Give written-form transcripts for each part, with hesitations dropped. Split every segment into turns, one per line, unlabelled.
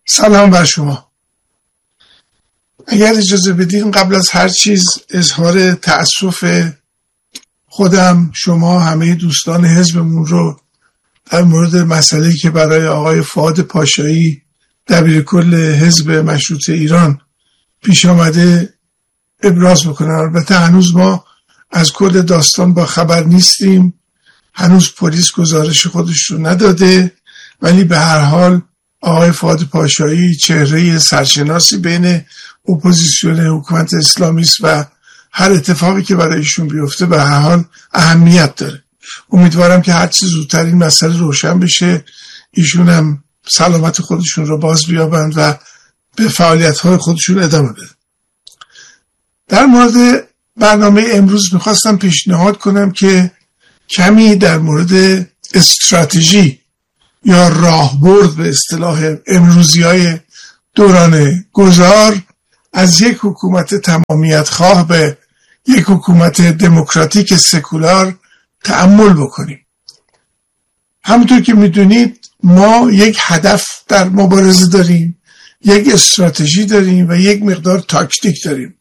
سلام بر شما. اگر اجازه بدین قبل از هر چیز اظهار تأسف خودم، شما، همه دوستان حزبمون رو در مورد مسئله‌ای که برای آقای فؤاد پاشایی دبیرکل حزب مشروطه ایران پیش آمده ابراز بکنم. البته هنوز ما از کل داستان با خبر نیستیم، هنوز پلیس گزارش خودش رو نداده، ولی به هر حال آقای فؤاد پاشایی چهره سرشناسی بین اپوزیسیون حکومت اسلامی است و هر اتفاقی که برای ایشون بیفته به هر حال اهمیت داره. امیدوارم که هر چیز زودتر این مسئله روشن بشه، ایشون هم سلامت خودشون رو باز بیابند و به فعالیت‌های خودشون ادامه بدن. در مورد برنامه امروز میخواستم پیشنهاد کنم که کمی در مورد استراتژی یا راهبرد به اصطلاح امروزی‌های دوران گذار از یک حکومت تمامیت خواه به یک حکومت دموکراتیک سکولار تأمل بکنیم. همونطور که میدونید ما یک هدف در مبارزه داریم، یک استراتژی داریم و یک مقدار تاکتیک داریم.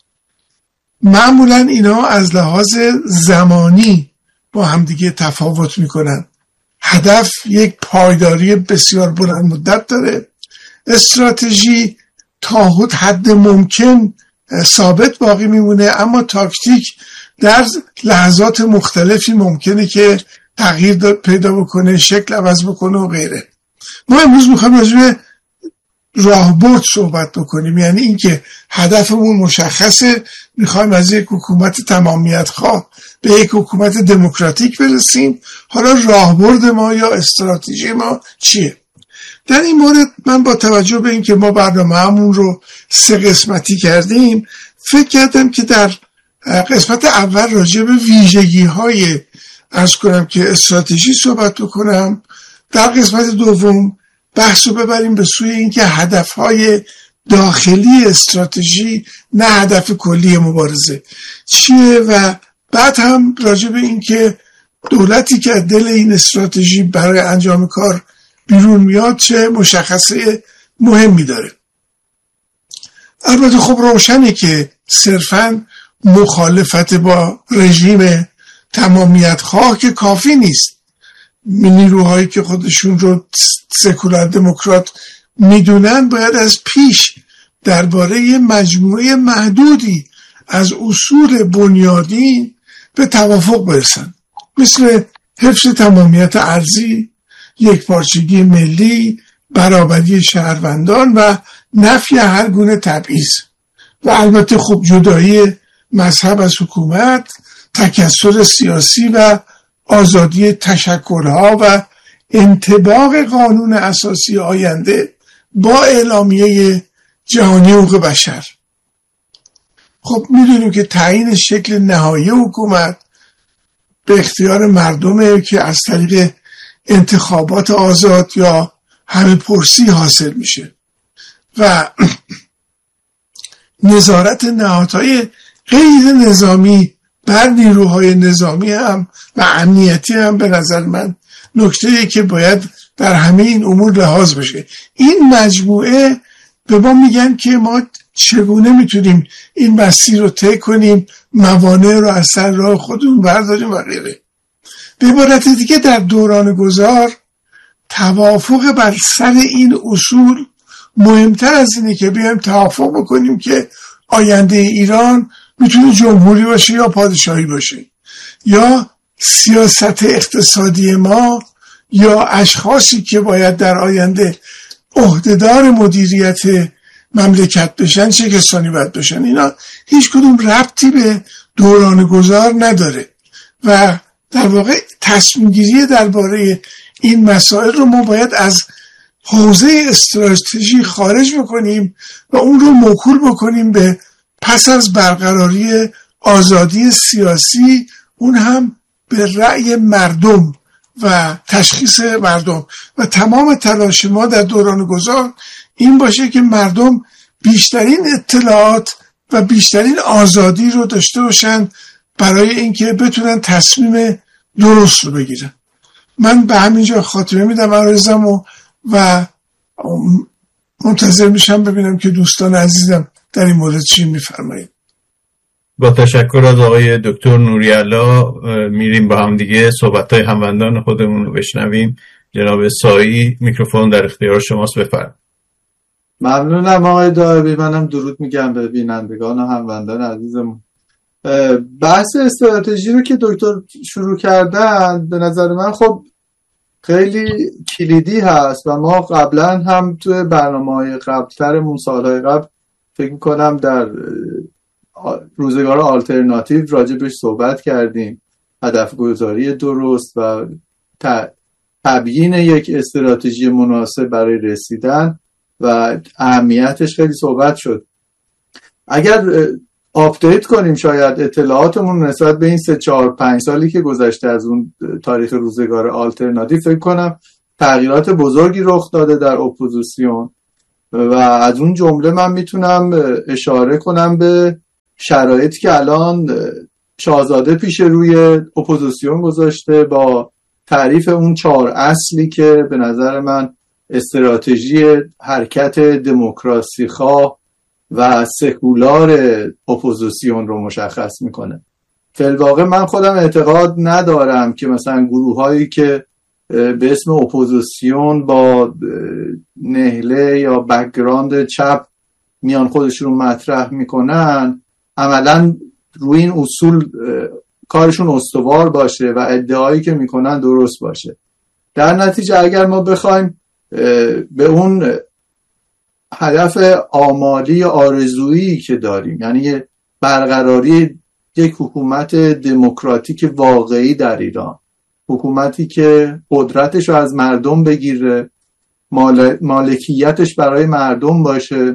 معمولا اینا از لحاظ زمانی با همدیگه تفاوت میکنن. هدف یک پایداری بسیار بلند مدت داره، استراتژی تا حد ممکن ثابت باقی میمونه، اما تاکتیک در لحظات مختلفی ممکنه که تغییر پیدا بکنه، شکل عوض بکنه و غیره. ما امروز میخوایم راجع به راهبرد صحبت بکنیم، یعنی اینکه هدفمون مشخصه، میخوایم از یک حکومت تمامیت خواه به یک حکومت دموکراتیک برسیم. حالا راهبرد ما یا استراتژی ما چیه؟ در این مورد من با توجه به اینکه ما برنامه‌مون رو 3 قسمتی کردیم، فکر کردم که در قسمت اول راجع به ویژگی‌های عرض کنم که استراتژی صحبت بکنم، در قسمت دوم بحث رو ببریم به سوی اینکه هدف‌های داخلی استراتژی نه هدف کلی مبارزه چیه، و بعد هم راجع به اینکه دولتی که از دل این استراتژی برای انجام کار بیرون میاد چه مشخصه مهمی داره. البته خب روشنه که صرفاً مخالفت با رژیم تمامیت خواه که کافی نیست. نیروهایی که خودشون رو سکولار دموکرات میدونن باید از پیش درباره مجموعه محدودی از اصول بنیادین به توافق برسن، مثل حفظ تمامیت ارضی، یکپارچگی ملی، برابری شهروندان و نفی هر گونه تبعیض، و البته خب جدایی مذهب از حکومت، تکثر سیاسی و آزادی تشکل‌ها و انطباق قانون اساسی آینده با اعلامیه جهانی حقوق بشر. خب میدونیم که تعیین شکل نهایی حکومت به اختیار مردمه که از طریق انتخابات آزاد یا همه پرسی حاصل میشه و نظارت نهادهای غیر نظامی بر نیروهای نظامی هم و امنیتی هم به نظر من نکته‌ای که باید در همه این امور لحاظ بشه. این مجموعه به ما میگن که ما چگونه میتونیم این مسیر رو طی کنیم، موانع رو از سر راه خودمون برداریم و غیره. به عبارت دیگه در دوران گذار توافق بر سر این اصول مهمتر از اینه که بیایم توافق بکنیم که آینده ایران میتونه جمهوری باشه یا پادشاهی باشه، یا سیاست اقتصادی ما یا اشخاصی که باید در آینده عهدهدار مدیریت مملکت بشن چه کسانی باید بشن. اینا هیچ کدوم ربطی به دوران گذار نداره و در واقع تصمیم گیری درباره این مسائل رو ما باید از حوزه استراتژی خارج بکنیم و اون رو موکول بکنیم به پس از برقراری آزادی سیاسی، اون هم به رأی مردم و تشخیص مردم، و تمام تلاش ما در دوران گذار این باشه که مردم بیشترین اطلاعات و بیشترین آزادی رو داشته باشن برای اینکه بتونن تصمیم درست رو بگیرن. من به همینجا خاتمه میدم عرضمو و منتظر میشم ببینم که دوستان عزیزم در این مورد چی میفرمایید.
با تشکر از آقای دکتر نوری‌الله میریم با هم دیگه صحبت‌های هموندان خودمون رو بشنویم. جناب سایی میکروفون در اختیار شماست، بفرمایید.
ممنونم آقای دائبی. منم درود میگم به بینندگان و هموندان عزیزمون. بحث استراتژی رو که دکتر شروع کردن به نظر من خب خیلی کلیدی هست و ما قبلا هم توی برنامه‌های قبل‌ترمون سالهای قبل فکر می‌کنم در روزگار آلترناتیو راجبش صحبت کردیم. هدف گذاری درست و تبیین یک استراتژی مناسب برای رسیدن و اهمیتش خیلی صحبت شد. اگر آپدیت کنیم شاید اطلاعاتمون نسبت به این 3-4-5 سالی که گذشته از اون تاریخ روزگار آلترناتیو، فکر کنم تغییرات بزرگی رخ داده در اپوزیسیون و از اون جمله من میتونم اشاره کنم به شرایطی که الان شاهزاده پیش روی اپوزیسیون گذاشته با تعریف اون 4 اصلی که به نظر من استراتژی حرکت دموکراسی خواه و سکولار اپوزیسیون رو مشخص میکنه. فی الواقع من خودم اعتقاد ندارم که مثلا گروه هایی که به اسم اپوزیسیون با نهله یا بک‌گراند چپ میان خودشون مطرح میکنن عملا روی این اصول کارشون استوار باشه و ادعایی که میکنن درست باشه. در نتیجه اگر ما بخوایم به اون هدف آمالی آرزویی که داریم، یعنی برقراری یک حکومت دموکراتیک واقعی در ایران، حکومتی که قدرتش رو از مردم بگیره، مالکیتش برای مردم باشه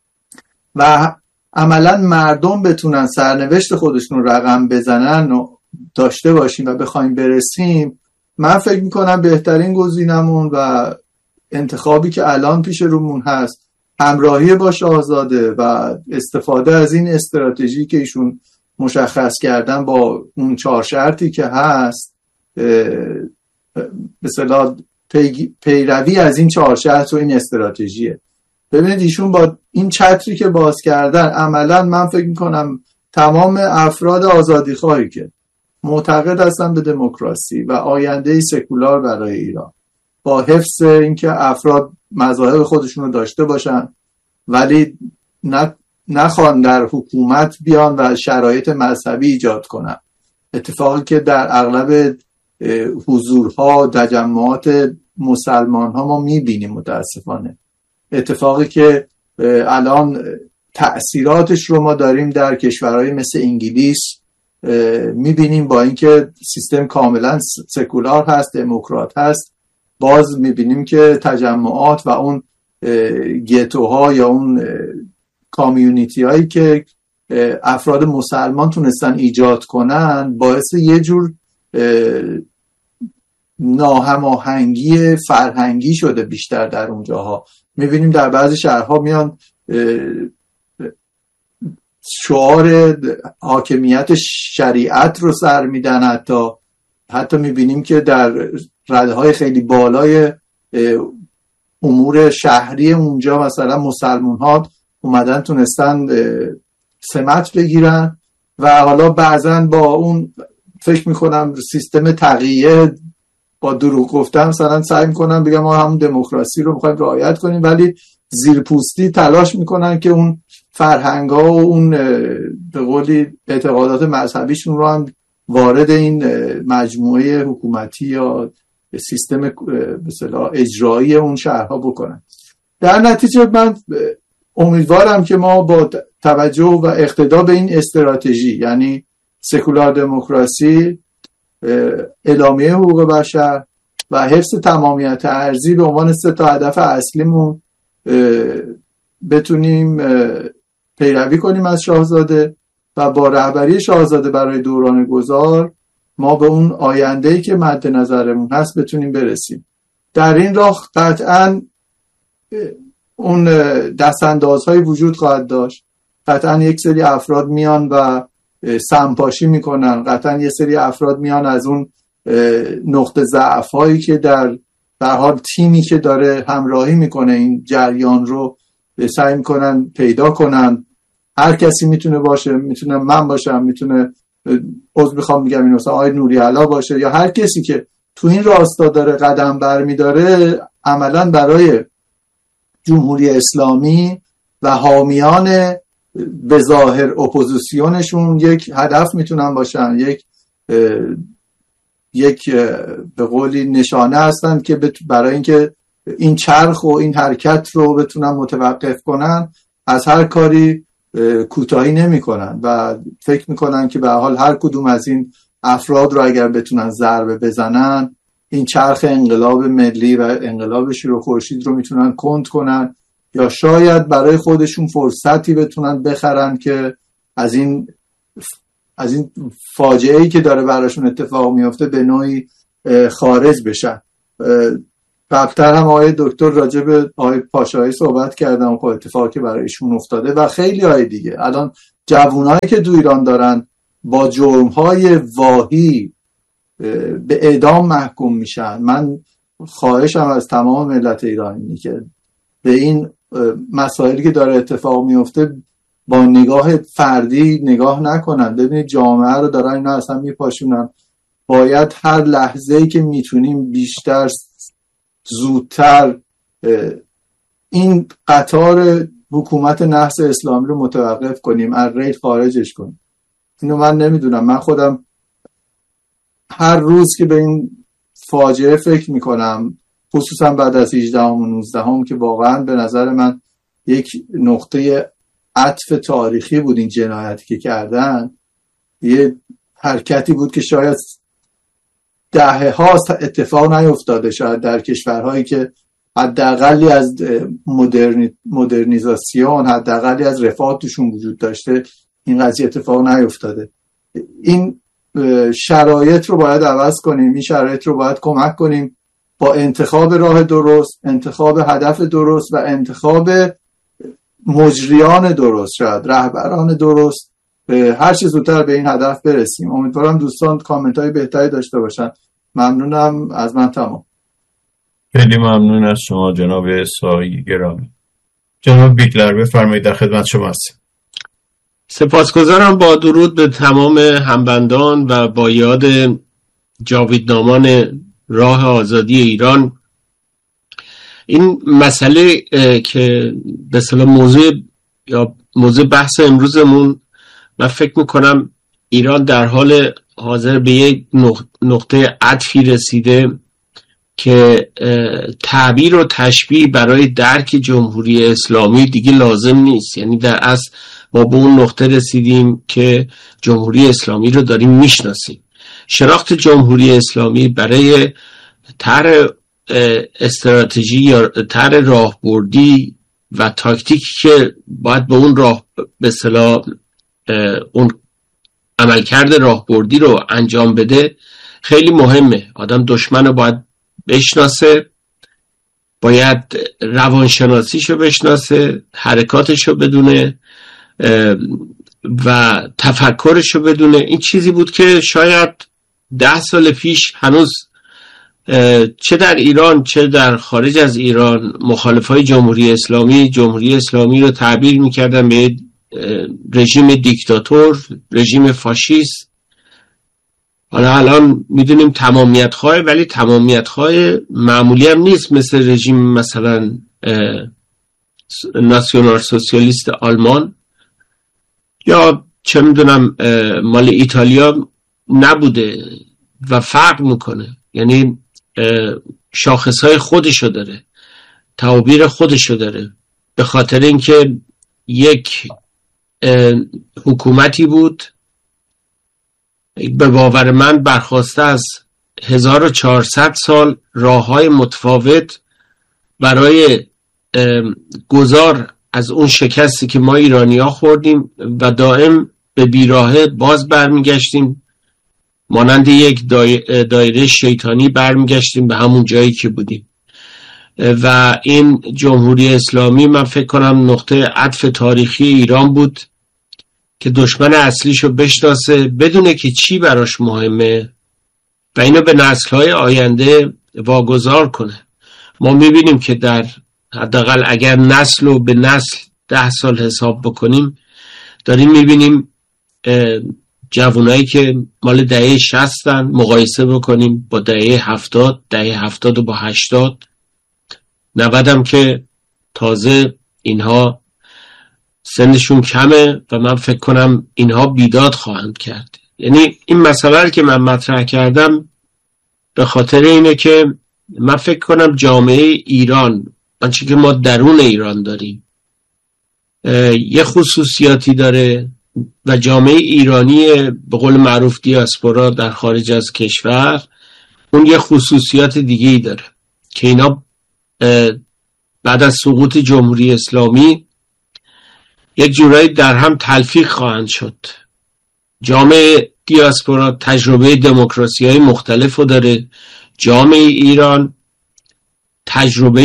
و عملا مردم بتونن سرنوشت خودشون رقم بزنن و داشته باشیم و بخوایم برسیم، من فکر میکنم بهترین گزینمون و انتخابی که الان پیش رومون هست همراهی با شاهزاده و استفاده از این استراتژی که ایشون مشخص کردن با اون 4 شرطی که هست، به اصطلاح پیروی از این 4 شرط و این استراتژیه. ببینید ایشون با این چتری که باز کردن عملا من فکر میکنم تمام افراد آزادیخواهی که معتقد هستن به دموکراسی و آینده سکولار برای ایران، با حفظ اینکه افراد مذاهب خودشون رو داشته باشن ولی نخوان در حکومت بیان و شرایط مذهبی ایجاد کنن، اتفاقی که در اغلب حضورها تجمعات مسلمان ها ما میبینیم متاسفانه، اتفاقی که الان تأثیراتش رو ما داریم در کشورهای مثل انگلیس میبینیم. با اینکه سیستم کاملا سکولار هست، دموکرات هست، باز میبینیم که تجمعات و اون گتوها یا اون کامیونیتی هایی که افراد مسلمان تونستن ایجاد کنن باعث یه جور ناهماهنگی فرهنگی شده بیشتر در اونجاها. میبینیم در بعضی شهرها میان شعار حاکمیت شریعت رو سر میدن، حتی میبینیم که در رده‌های خیلی بالای امور شهری اونجا مثلا مسلمان ها اومدن تونستن سمت بگیرن و حالا بعضن با اون فکر میکنم سیستم تقیه با دروغ گفتن مثلا سعی میکنن بگم ما هم دموکراسی رو میخوایم رعایت کنیم، ولی زیرپوستی تلاش میکنن که اون فرهنگ‌ها و اون به قولی اعتقادات مذهبیشون رو هم وارد این مجموعه حکومتی یا سیستم به اصطلاح اجرایی اون شهرها بکنن. در نتیجه من امیدوارم که ما با توجه و اقتدا به این استراتژی، یعنی سکولار دموکراسی، اعلامیه حقوق بشر و حفظ تمامیت ارضی به عنوان 3 تا هدف اصلیمون بتونیم پیروی کنیم از شاهزاده و با رهبری شاهزاده برای دوران گذار ما به اون آینده‌ای که مد نظرمون هست بتونیم برسیم. در این راه قطعاً اون دستاندازهای وجود خواهد داشت، قطعاً یک سری افراد میان و سمپاشی میکنن، قطعاً یک سری افراد میان از اون نقطه ضعف هایی که در به هر حال تیمی که داره همراهی میکنه این جریان رو سعی میکنن پیدا کنن. هر کسی میتونه باشه، میتونه من باشم، میتونه میخوام بگم این مثلا آقای نوری‌علا باشه، یا هر کسی که تو این راستا داره قدم برمیداره عملا برای جمهوری اسلامی و حامیان به ظاهر اپوزیسیونشون یک هدف میتونن باشن، یک به قولی نشانه هستن که برای اینکه این چرخ و این حرکت رو بتونن متوقف کنن از هر کاری کوتاهی نمی کنن و فکر میکنن که به حال هر کدوم از این افراد رو اگر بتونن ضربه بزنن این چرخ انقلاب ملی و انقلاب شیر و خورشید رو میتونن کند کنن، یا شاید برای خودشون فرصتی بتونن بخرن که از این فاجعه‌ای که داره براشون اتفاق میفته به نوعی خارج بشن. قبلتر هم آقای دکتر راجع به آقای پاشایی صحبت کردم و اتفاقی که برایشون افتاده و خیلی های دیگه. الان جوانایی که تو ایران دارن با جرم‌های واهی به اعدام محکوم میشن. من خواهشم از تمام ملت ایران اینه که به این مسائلی که داره اتفاق میفته با نگاه فردی نگاه نکنن. ببینید جامعه رو دارن اینا اصلا میپاشونن. باید هر لحظه‌ای که میتونیم بیشتر زودتر این قطار حکومت نحس اسلامی رو متوقف کنیم، از ریل خارجش کنیم. اینو من نمیدونم، من خودم هر روز که به این فاجعه فکر میکنم، خصوصا بعد از 18 و 19 که واقعا به نظر من یک نقطه عطف تاریخی بود این جنایتی که کردن، یه حرکتی بود که شاید دهه هاست اتفاق نیفتاده، شاید در کشورهایی که حداقلی از مدرنیزاسیون، حداقلی از رفاه توشون وجود داشته، این قضیه اتفاق نیفتاده. این شرایط رو باید عوض کنیم، این شرایط رو باید کمک کنیم با انتخاب راه درست، انتخاب هدف درست و انتخاب مجریان درست، شاید رهبران درست، هر چه زودتر به این هدف برسیم. امیدوارم دوستان کامنت های بهتری داشته باشن. ممنونم، از من تمام.
خیلی ممنون از شما جناب سایی گرامی. جناب بیگلر بفرمایید، در خدمت شما هستیم.
سپاسگزارم. با درود به تمام همبندان و با یاد جاویدنامان راه آزادی ایران، این مسئله که به اصطلاح موضوع بحث امروزمون، من فکر میکنم ایران در حال حاضر به یک نقطه عطفی رسیده که تعبیر و تشبیه برای درک جمهوری اسلامی دیگه لازم نیست. یعنی در اصل ما به اون نقطه رسیدیم که جمهوری اسلامی رو داریم میشناسیم. شناخت جمهوری اسلامی برای طرح استراتژی یا طرح راهبردی و تاکتیکی که باید به اون راه به اصطلاح اون عملکرد راهبردی رو انجام بده خیلی مهمه. آدم دشمن رو باید بشناسه، باید روانشناسیشو بشناسه، حرکاتشو بدونه و تفکرشو بدونه. این چیزی بود که شاید 10 سال پیش هنوز چه در ایران چه در خارج از ایران مخالفای جمهوری اسلامی رو تعبیر میکردن به رژیم دیکتاتور، رژیم فاشیست. حالا الان میدونیم تمامیت خواه، ولی تمامیت خواه معمولی هم نیست، مثل رژیم مثلا ناسیونال سوسیالیست آلمان یا چه میدونم مال ایتالیا نبوده و فرق میکنه. یعنی شاخصهای خودشو داره، تعابیر خودشو داره، به خاطر اینکه یک حکومتی بود به باور من برخواسته از 1400 سال راههای متفاوت برای گذار از اون شکستی که ما ایرانی‌ها خوردیم و دائم به بیراهه باز برمیگشتیم، مانند یک دایره شیطانی برمیگشتیم به همون جایی که بودیم. و این جمهوری اسلامی من فکر کنم نقطه عطف تاریخی ایران بود که دشمن اصلیشو بشناسه، بدونه که چی براش مهمه و اینو به نسل‌های آینده واگذار کنه. ما میبینیم که در حداقل اگر نسل و به نسل 10 سال حساب بکنیم داریم میبینیم جوانایی که مال دهه 60 مقایسه بکنیم با دهه 70، دهه 70 با 80، 90 هم که تازه اینها سنشون کمه و من فکر کنم اینها بیداد خواهند کرد. یعنی این مسئله رو که من مطرح کردم به خاطر اینه که من فکر کنم جامعه ایران، آنچه که ما درون ایران داریم، یه خصوصیاتی داره و جامعه ایرانی به قول معروف دیاسپورا در خارج از کشور اون یه خصوصیات دیگه‌ای داره که اینا بعد از سقوط جمهوری اسلامی یک جورایی در هم تلفیق خواهند شد. جامعه دیاسپورا تجربه دموکراسی‌های مختلف رو داره، جامعه ایران تجربه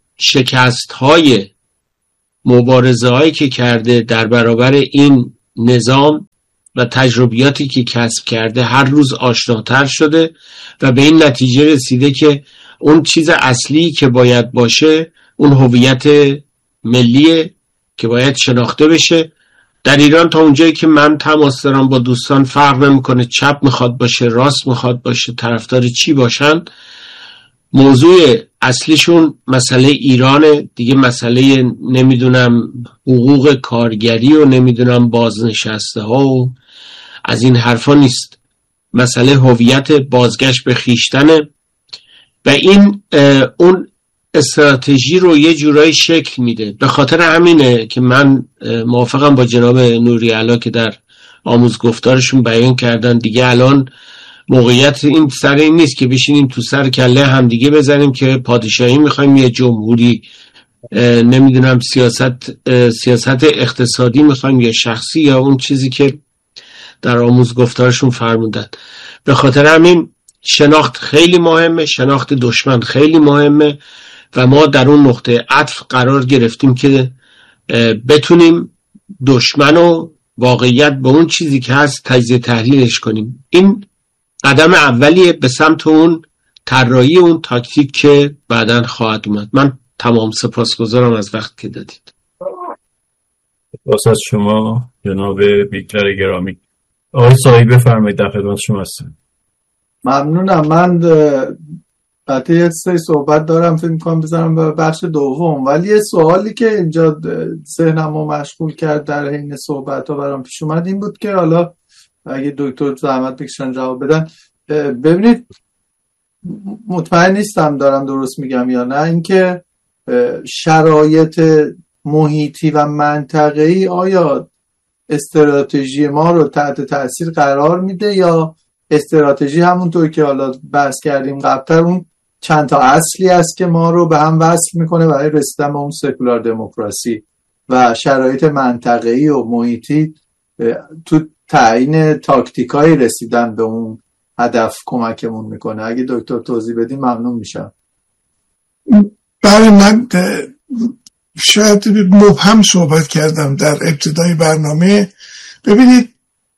شکست‌های مبارزه‌هایی که کرده در برابر این نظام و تجربیاتی که کسب کرده هر روز آشناتر شده و به این نتیجه رسیده که اون چیز اصلی که باید باشه اون هویت ملیه که باید شناخته بشه. در ایران تا اونجایی که من تماس دارم با دوستان فرق نمیکنه چپ میخواد باشه، راست میخواد باشه، طرفدار چی باشن، موضوع اصلیشون مسئله ایرانه دیگه. مسئله نمیدونم حقوق کارگری و نمیدونم بازنشسته ها و از این حرفا نیست، مسئله هویت، بازگشت به خویشتنه و این اون استراتژی رو یه جورایی شکل میده. به خاطر همینه که من موافقم با جناب نوری‌علا که در آموزگفتارشون بیان کردن دیگه الان موقعیت این سر این نیست که بشینیم تو سر کله هم دیگه بزنیم که پادشاهی میخوایم یا جمهوری، نمیدونم سیاست اقتصادی میخوایم یا شخصی یا اون چیزی که در آموزگفتارشون فرمودن. به خاطر همین شناخت خیلی مهمه، شناخت دشمن خیلی مهمه و ما در اون نقطه عطف قرار گرفتیم که بتونیم دشمن و واقعیت با اون چیزی که هست تجزیه تحلیلش کنیم. این قدم اولیه به سمت اون طراحی اون تاکتیک که بعداً خواهد اومد. من تمام سپاسگزارم از وقت که دادید.
سپاس از شما جناب بیکلر گرامی. آقای سایی بفرمایید، در خدمت شما هستم.
ممنونم. من قطعه یه سری صحبت دارم فکر می‌کنم بذارم به بخش دوم، ولی یه سوالی که اینجا ذهنمو مشغول کرد در حین صحبت‌ها برام پیش اومد این بود که حالا اگه دکتر زحمت بکشن جواب بدن. ببینید مطمئن نیستم دارم درست میگم یا نه، اینکه شرایط محیطی و منطقه‌ای آیا استراتژی ما رو تحت تاثیر قرار میده یا استراتژی همونطور که حالا بحث کردیم قبلتر اون چند تا اصلی است که ما رو به هم وصل میکنه برای رسیدن به اون سکولار دموکراسی و شرایط منطقه‌ای و محیطی تو تعیین تاکتیکای رسیدن به اون هدف کمکمون میکنه. اگه دکتر توضیح بدین ممنون میشم.
برای من شاید مبهم صحبت کردم در ابتدای برنامه. ببینید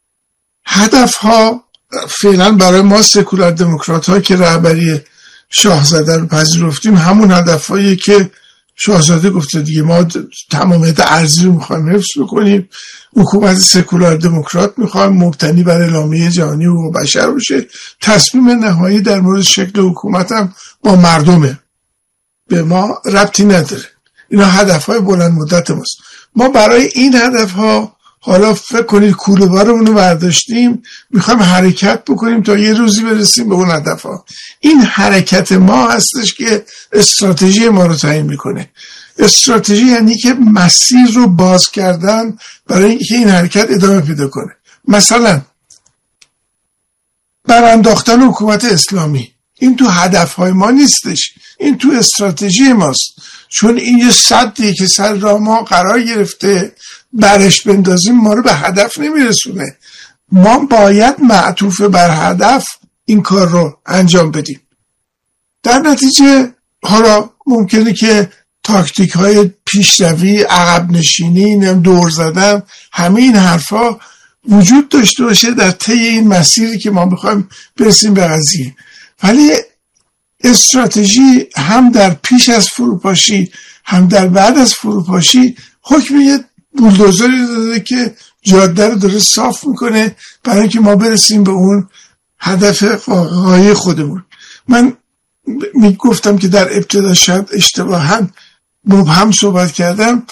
هدف ها فعلا برای ما سکولار دموکرات ها که رهبری شاهزاده رو پذیرفتیم همون هدف هایی که شاهزاده گفته دیگه، ما تمامیت ارضی رو میخوایم حفظ بکنیم، حکومت سکولار دموکرات میخوایم مبتنی بر اعلامیه جهانی حقوق بشر باشه، تصمیم نهایی در مورد شکل حکومت هم با مردمه، به ما ربطی نداره. اینا هدفهای بلند مدت ماست. ما برای این هدفها حالا فکر کنید کوله بارمون رو برداشتیم میخوایم حرکت بکنیم تا یه روزی برسیم به اون هدفها. این حرکت ما هستش که استراتژی ما رو تعیین میکنه. استراتژی یعنی که مسیر رو باز کردن برای اینکه این حرکت ادامه پیدا کنه. مثلا برانداختن حکومت اسلامی، این تو هدفهای ما نیستش، این تو استراتژی ماست، چون این یه سدی که سر راه ما قرار گرفته، برش بندازیم ما رو به هدف نمیرسونه. ما باید معطوف بر هدف این کار رو انجام بدیم. در نتیجه حالا ممکنه که تاکتیک های پیشروی، عقب نشینی، دور زدن، همه این حرفا وجود داشته باشه در طی این مسیری که ما میخوایم برسیم به قضیه، ولی استراتژی هم در پیش از فروپاشی هم در بعد از فروپاشی حکم یه بولدوزری داده که جاده رو داره صاف میکنه برای اینکه ما برسیم به اون هدف واقعی خودمون. من میگفتم که در ابتدا شاید اشتباها مبهم صحبت کردم،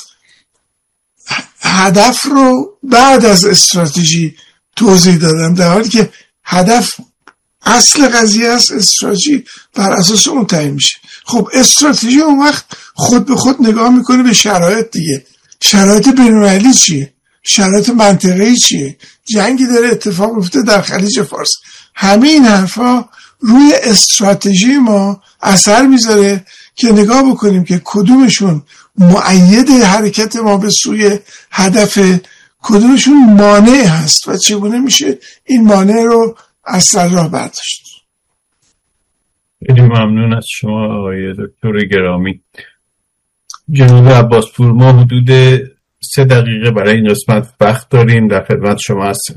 هدف رو بعد از استراتژی توضیح دادم، در حالی که هدف اصل قضیه است، استراتژی بر اساس اون تعیین میشه. خب استراتژی اون وقت خود به خود نگاه میکنه به شرایط دیگه، شرایط بین‌المللی چیه، شرایط منطقه‌ای چیه، جنگی داره اتفاق میفته در خلیج فارس، همه این حرفا روی استراتژی ما اثر میذاره که نگاه بکنیم که کدومشون مؤید حرکت ما به سوی هدف، کدومشون مانع هست و چگونه میشه این مانع رو از سر راه برداشت.
خیلی ممنون از شما آقای دکتر گرامی. جناب عباسپور، ما حدود 3 دقیقه برای این قسمت وقت داریم، در خدمت شما هستیم.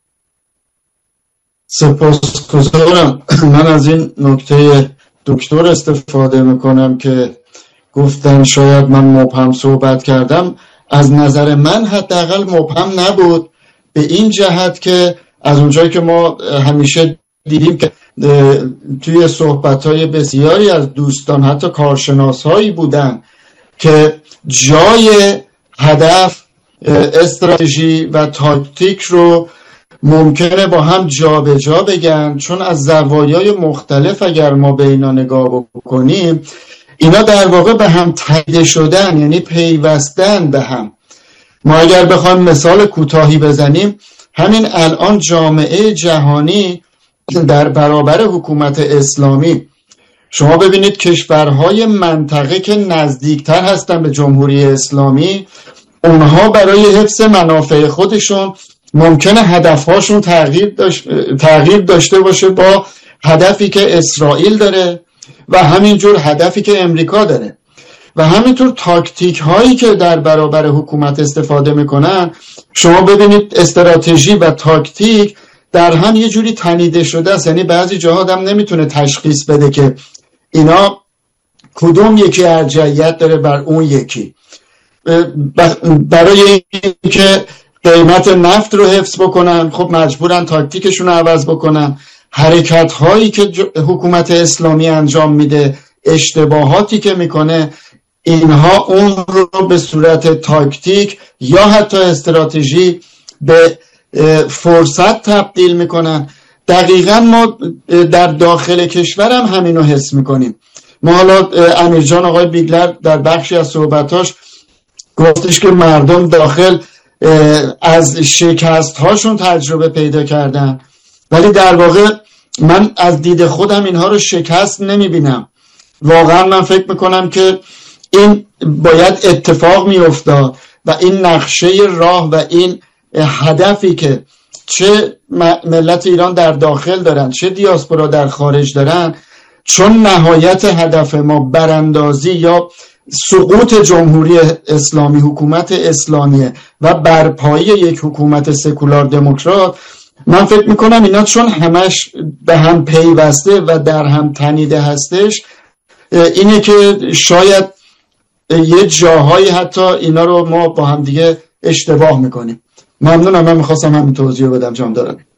سپاسگزارم. من از این نکته دکتر استفاده میکنم که گفتن شاید من مبهم صحبت کردم. از نظر من حداقل مبهم نبود، به این جهت که از اونجایی که ما همیشه دیدیم که توی صحبت‌های بسیاری از دوستان حتی کارشناس‌هایی بودن که جای هدف، استراتژی و تاکتیک رو ممکنه با هم جابجا بگن، چون از زوایای مختلف اگر ما به اینا نگاه بکنیم اینا در واقع به هم تایید شدن، یعنی پیوستن به هم. ما اگر بخوایم مثال کوتاهی بزنیم، همین الان جامعه جهانی در برابر حکومت اسلامی، شما ببینید کشورهای منطقه که نزدیکتر هستن به جمهوری اسلامی، اونها برای حفظ منافع خودشون ممکنه هدفهاشون تغییر داشته باشه با هدفی که اسرائیل داره و همینجور هدفی که امریکا داره، و همینطور تاکتیک هایی که در برابر حکومت استفاده میکنن. شما ببینید استراتژی و تاکتیک در هم یه جوری تنیده شده است، یعنی بعضی جاها آدم نمیتونه تشخیص بده که اینا کدوم یکی ارجحیت داره بر اون یکی. برای اینکه قیمت نفت رو حفظ بکنن خب مجبورن تاکتیکشون رو عوض بکنن. حرکت هایی که حکومت اسلامی انجام میده، اشتباهاتی که میکنه، اینها اون رو به صورت تاکتیک یا حتی استراتژی به فرصت تبدیل میکنن. دقیقا ما در داخل کشورم همینو حس میکنیم. ما حالا امیرجان آقای بیگلر در بخشی از صحبتاش گفتش که مردم داخل از شکست هاشون تجربه پیدا کردن، ولی در واقع من از دید خودم اینها رو شکست نمیبینم. واقعا من فکر میکنم که این باید اتفاق میافتاد و این نقشه راه و این هدفی که چه ملت ایران در داخل دارن چه دیاسپورا در خارج دارن، چون نهایت هدف ما براندازی یا سقوط جمهوری اسلامی، حکومت اسلامیه و برپایی یک حکومت سکولار دموکرات، من فکر میکنم اینا چون همش به هم پیوسته و در هم تنیده هستش، اینه که شاید یه جاهایی حتی اینا رو ما با هم دیگه اشتباه میکنیم. ممنونم. من میخواستم همین توضیح بدم جام دارم.